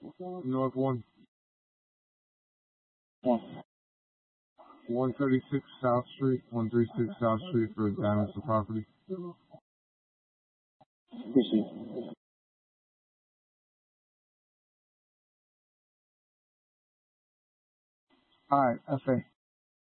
North 136 South Street, 136 South Street for damage to property. Proceed. All right, FA.